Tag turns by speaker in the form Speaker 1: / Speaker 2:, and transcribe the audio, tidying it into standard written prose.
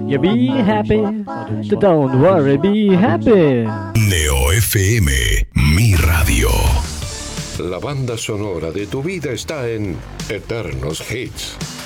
Speaker 1: You be happy, don't worry, be happy.
Speaker 2: Neo FM, mi radio.
Speaker 3: La banda sonora de tu vida está en Eternos Hits.